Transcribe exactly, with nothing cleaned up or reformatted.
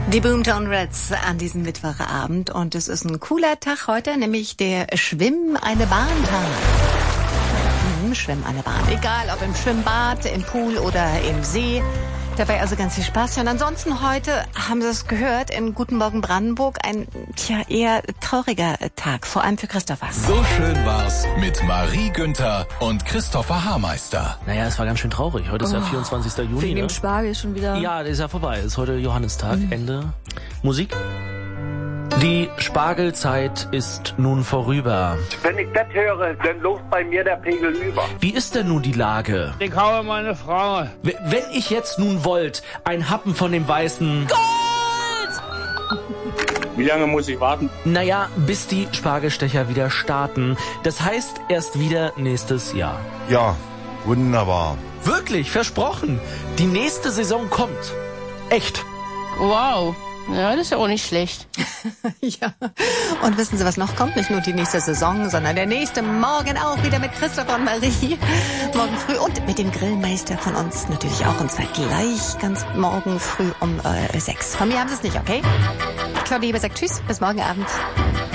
Die Boomtown Rats an diesem Mittwochabend und es ist ein cooler Tag heute, nämlich der Schwimm eine Bahn-Tag. Hm, Schwimm eine Bahn, egal ob im Schwimmbad, im Pool oder im See. Dabei also ganz viel Spaß. Und ansonsten heute, haben Sie es gehört, in Guten Morgen Brandenburg ein tja, eher trauriger Tag, vor allem für Christopher. So schön war's mit Marie Günther und Christopher Haarmeister. Naja, es war ganz schön traurig. Heute ist ja vierundzwanzigster Juni. Wegen ne? dem Spargel schon wieder. Ja, der ist ja vorbei. Ist heute Johannistag. Mhm. Ende. Musik. Die Spargelzeit ist nun vorüber. Wenn ich das höre, dann läuft bei mir der Pegel über. Wie ist denn nun die Lage? Ich habe meine Frau. W- Wenn ich jetzt nun wollt, ein Happen von dem weißen Gold! Wie lange muss ich warten? Naja, bis die Spargelstecher wieder starten. Das heißt erst wieder nächstes Jahr. Ja, wunderbar. Wirklich, versprochen. Die nächste Saison kommt. Echt. Wow. Ja, das ist ja auch nicht schlecht. Ja, und wissen Sie, was noch kommt? Nicht nur die nächste Saison, sondern der nächste Morgen auch wieder mit Christopher und Marie. Morgen früh und mit dem Grillmeister von uns natürlich auch. Und zwar gleich ganz morgen früh um äh, sechs. Von mir haben Sie es nicht, okay? Claudia Lieber sagt Tschüss, bis morgen Abend.